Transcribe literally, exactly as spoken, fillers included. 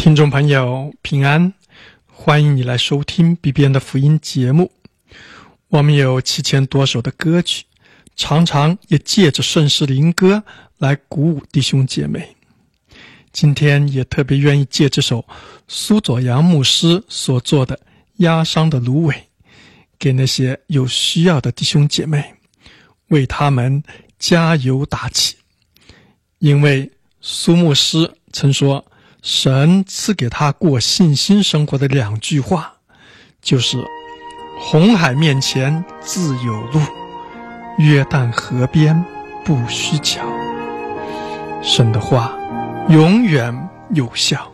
听众朋友平安，欢迎你来收听 B B N 的福音节目。我们有七千多首的歌曲，常常也借着圣诗灵歌来鼓舞弟兄姐妹。今天也特别愿意借这首苏佐阳牧师所做的《压伤的芦苇》，给那些有需要的弟兄姐妹，为他们加油打气。因为苏牧师曾说，神赐给他过信心生活的两句话，就是红海面前自有路，约旦河边不需桥。神的话永远有效。